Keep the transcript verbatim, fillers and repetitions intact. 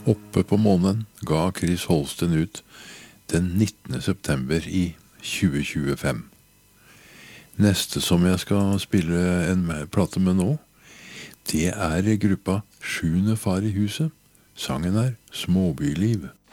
Oppe på månen ga Chris Holsten ut den nittende september i tjue tjuefem. Neste som jeg skal spille en plate med nå, det er gruppa Sjuende far i huset. Sangen er Småbyliv.